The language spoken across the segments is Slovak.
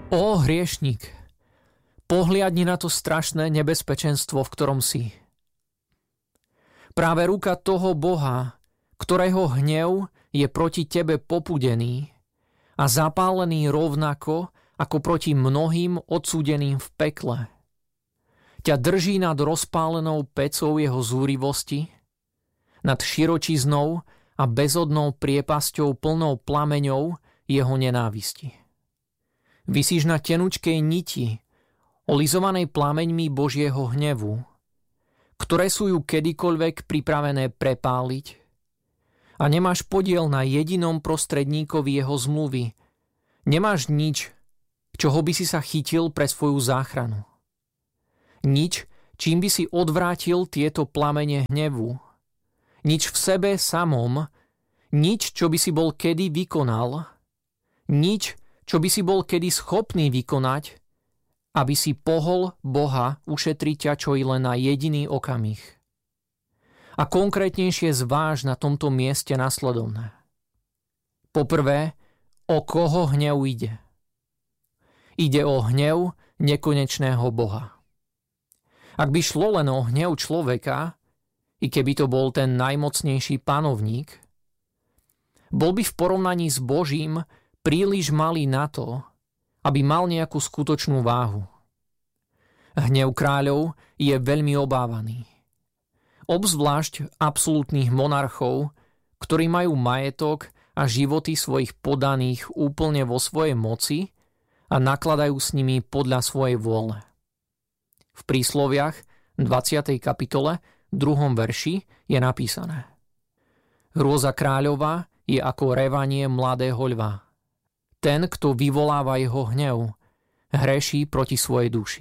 Ó hriešnik, pohliadni na to strašné nebezpečenstvo, v ktorom si. Práve ruka toho Boha, ktorého hnev je proti tebe popudený a zapálený rovnako ako proti mnohým odsúdeným v pekle, ťa drží nad rozpálenou pecou jeho zúrivosti, nad širočiznou a bezodnou priepasťou plnou plameňou jeho nenávisti. Visíš na tenučkej niti, olizovanej plameňmi Božieho hnevu, ktoré sú ju kedykoľvek pripravené prepáliť, a nemáš podiel na jedinom prostredníkovi jeho zmluvy. Nemáš nič, čoho by si sa chytil pre svoju záchranu. Nič, čím by si odvrátil tieto plamene hnevu. Nič v sebe samom, nič, čo by si bol kedy vykonal, nič, čo by si bol kedy schopný vykonať, aby si pohol Boha ušetriť ťa čo i len na jediný okamih. A konkrétnejšie zváž na tomto mieste nasledovné. Poprvé, o koho hnev ide? Ide o hnev nekonečného Boha. Ak by šlo len o hnev človeka, i keby to bol ten najmocnejší panovník, bol by v porovnaní s Božím príliš malý na to, aby mal nejakú skutočnú váhu. Hnev kráľov je veľmi obávaný. Obzvlášť absolútnych monarchov, ktorí majú majetok a životy svojich podaných úplne vo svojej moci a nakladajú s nimi podľa svojej vôle. V prísloviach 20. kapitole 2. verši je napísané: Hrôza kráľova je ako revanie mladého lva. Ten, kto vyvoláva jeho hnev, hreší proti svojej duši.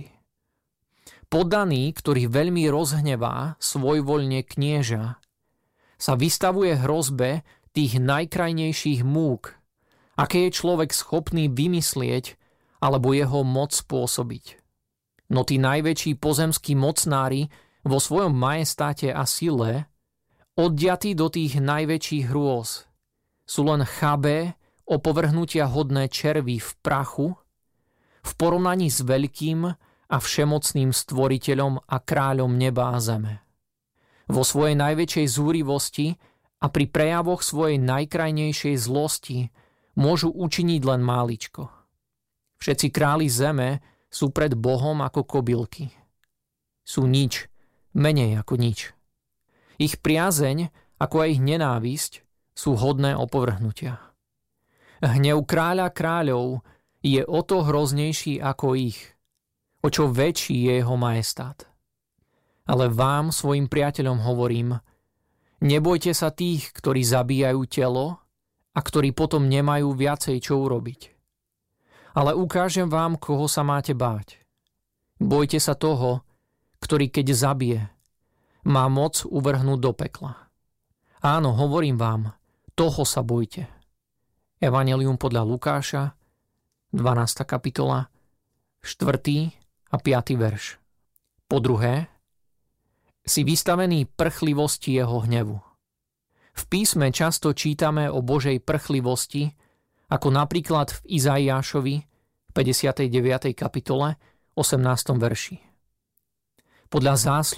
Poddaný, ktorý veľmi rozhnevá svojvoľne knieža, sa vystavuje hrozbe tých najkrajnejších múk, aké je človek schopný vymyslieť alebo jeho moc spôsobiť. No tí najväčší pozemskí mocnári vo svojom majestáte a sile, oddiatí do tých najväčších hrôz, sú len chabé, opovrhnutia hodné červy v prachu v porovnaní s veľkým a všemocným stvoriteľom a kráľom neba a zeme. Vo svojej najväčšej zúrivosti a pri prejavoch svojej najkrajnejšej zlosti môžu učiniť len máličko. Všetci králi zeme sú pred Bohom ako kobylky. Sú nič, menej ako nič. Ich priazeň, ako aj ich nenávisť, sú hodné opovrhnutia. Hnev kráľa kráľov je o to hroznejší ako ich, o čo väčší je jeho majestát. Ale vám, svojim priateľom, hovorím, nebojte sa tých, ktorí zabíjajú telo a ktorí potom nemajú viacej čo urobiť. Ale ukážem vám, koho sa máte báť. Bojte sa toho, ktorý keď zabije, má moc uvrhnúť do pekla. Áno, hovorím vám, toho sa bojte. Evanjelium podľa Lukáša, 12. kapitola, 4. a 5. verš. Po druhé, si vystavený prchlivosti jeho hnevu. V písme často čítame o Božej prchlivosti, ako napríklad v Izaiášovi, 59. kapitole, 18. verši. Podľa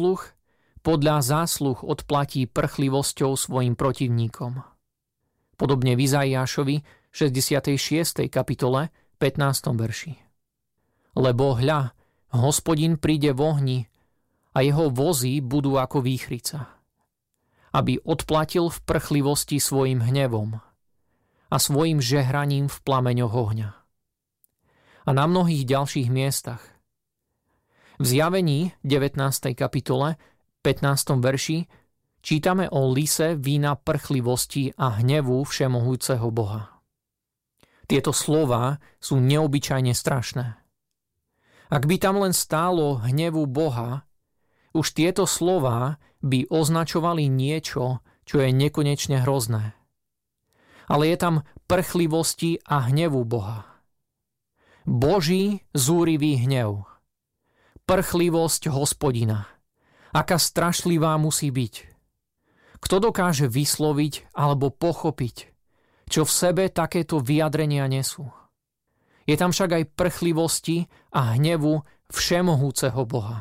zásluh odplatí prchlivosťou svojim protivníkom. Podobne v Izaiášovi 66. kapitole 15. verši. Lebo hľa, Hospodin príde v ohni a jeho vozy budú ako výchrica, aby odplatil v prchlivosti svojim hnevom a svojim žehraním v plameňoch ohňa. A na mnohých ďalších miestach. V Zjavení 19. kapitole 15. verši čítame o lise vína prchlivosti a hnevu všemohúceho Boha. Tieto slová sú neobyčajne strašné. Ak by tam len stálo hnevu Boha, už tieto slová by označovali niečo, čo je nekonečne hrozné. Ale je tam prchlivosti a hnevu Boha. Boží zúrivý hnev. Prchlivosť Hospodina. Aká strašlivá musí byť. Kto dokáže vysloviť alebo pochopiť, čo v sebe takéto vyjadrenia nesú? Je tam však aj prchlivosti a hnevu všemohúceho Boha.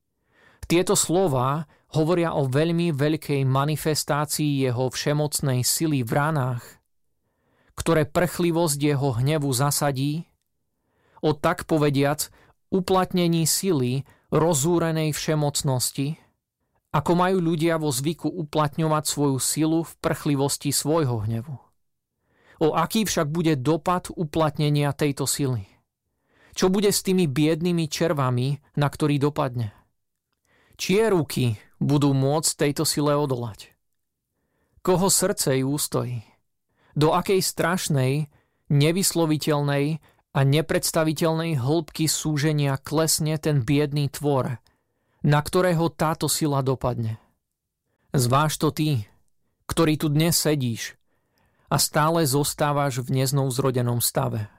Tieto slová hovoria o veľmi veľkej manifestácii jeho všemocnej sily v ranách, ktoré prchlivosť jeho hnevu zasadí, o tak povediac uplatnení sily rozúrenej všemocnosti, ako majú ľudia vo zvyku uplatňovať svoju silu v prchlivosti svojho hnevu. O aký však bude dopad uplatnenia tejto sily? Čo bude s tými biednými červami, na ktorý dopadne? Čie ruky budú môcť tejto sile odolať? Koho srdce ju ústojí? Do akej strašnej, nevysloviteľnej a nepredstaviteľnej hĺbky súženia klesne ten biedný tvor, na ktorého táto sila dopadne? Zváž to ty, ktorý tu dnes sedíš a stále zostávaš v neznovzrodenom stave.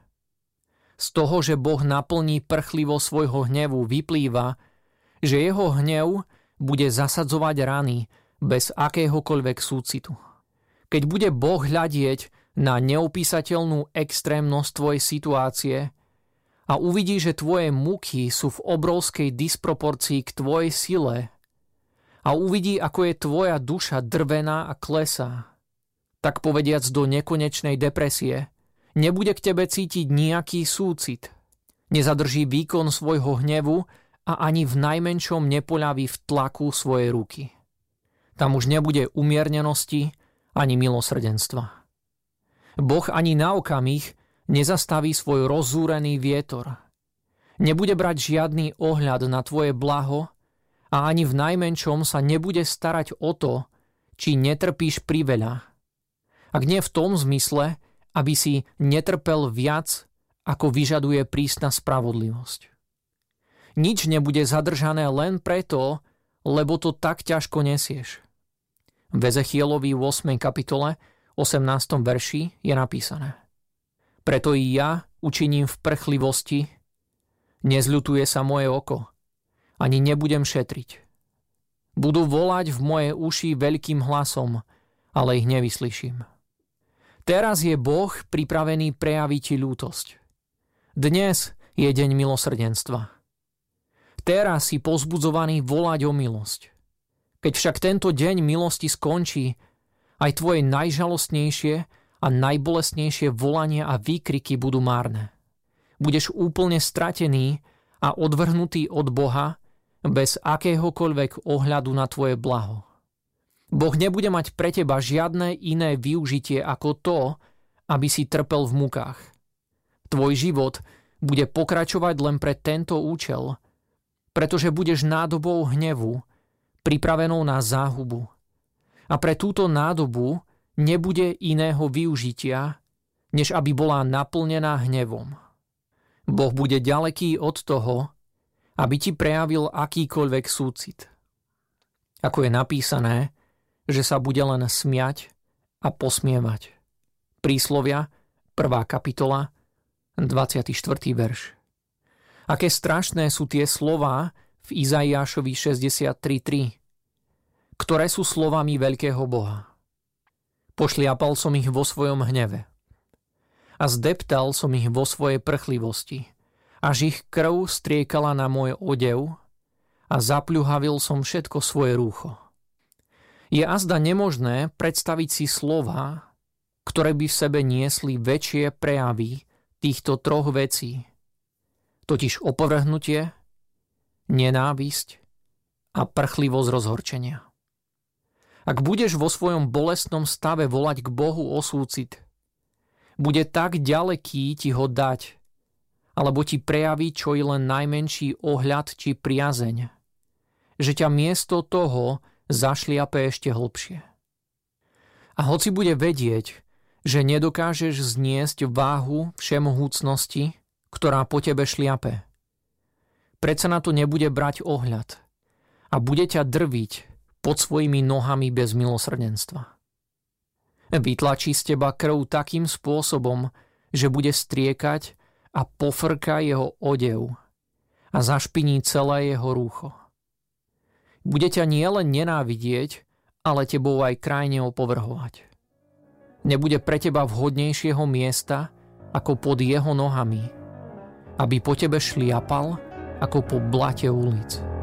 Z toho, že Boh naplní prchlivo svojho hnevu, vyplýva, že jeho hnev bude zasadzovať rany bez akéhokoľvek súcitu. Keď bude Boh hľadieť na neopísateľnú extrémnosť tvojej situácie a uvidí, že tvoje muky sú v obrovskej disproporcii k tvojej sile a uvidí, ako je tvoja duša drvená a klesá, tak povediac do nekonečnej depresie, nebude k tebe cítiť nejaký súcit. Nezadrží výkon svojho hnevu a ani v najmenšom nepoľaví v tlaku svojej ruky. Tam už nebude umiernenosti ani milosrdenstva. Boh ani na okamih nezastaví svoj rozúrený vietor. Nebude brať žiadny ohľad na tvoje blaho a ani v najmenšom sa nebude starať o to, či netrpíš priveľa. Ak nie v tom zmysle, aby si netrpel viac, ako vyžaduje prísna spravodlivosť. Nič nebude zadržané len preto, lebo to tak ťažko nesieš. V Ezechielovi 8. kapitole 18. verši je napísané: Preto i ja učiním v prchlivosti, nezľutuje sa moje oko, ani nebudem šetriť. Budú volať v moje uši veľkým hlasom, ale ich nevyslyším. Teraz je Boh pripravený prejaviť ti ľútosť. Dnes je deň milosrdenstva. Teraz si povzbudzovaný volať o milosť. Keď však tento deň milosti skončí, aj tvoje najžalostnejšie a najbolestnejšie volania a výkriky budú márne. Budeš úplne stratený a odvrhnutý od Boha bez akéhokoľvek ohľadu na tvoje blaho. Boh nebude mať pre teba žiadne iné využitie ako to, aby si trpel v mukách. Tvoj život bude pokračovať len pre tento účel, pretože budeš nádobou hnevu, pripravenou na záhubu. A pre túto nádobu nebude iného využitia, než aby bola naplnená hnevom. Boh bude ďaleký od toho, aby ti prejavil akýkoľvek súcit. Ako je napísané, že sa bude len smiať a posmievať. Príslovia, 1. kapitola, 24. verš. Aké strašné sú tie slová v Izaiášovi 63.3, ktoré sú slovami veľkého Boha. Pošliapal som ich vo svojom hneve a zdeptal som ich vo svojej prchlivosti, až ich krv striekala na môj odev a zapľuhavil som všetko svoje rúcho. Je azda nemožné predstaviť si slová, ktoré by v sebe niesli väčšie prejavy týchto troch vecí, totiž opovrhnutie, nenávisť a prchlivosť rozhorčenia. Ak budeš vo svojom bolestnom stave volať k Bohu o súcit, bude tak ďaleký ti ho dať, alebo ti prejaví čo i len najmenší ohľad či priazeň, že ťa miesto toho zašliape ešte hlbšie. A hoci bude vedieť, že nedokážeš zniesť váhu všemohúcnosti, ktorá po tebe šliape, predsa na to nebude brať ohľad a bude ťa drviť pod svojimi nohami bez milosrdenstva. Vytlačí z teba krv takým spôsobom, že bude striekať a pofrká jeho odev a zašpiní celé jeho rúcho. Bude ťa nielen nenávidieť, ale tebou aj krajne opovrhovať. Nebude pre teba vhodnejšieho miesta ako pod jeho nohami, aby po tebe šliapal ako po blate ulic.